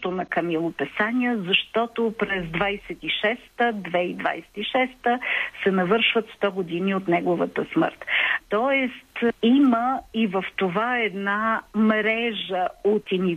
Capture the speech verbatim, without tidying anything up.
също на Камило Песаня, защото през двадесет и шеста, две хиляди двадесет и шеста се навършват сто години от неговата смърт. Тоест има и в това една мрежа от инициативи,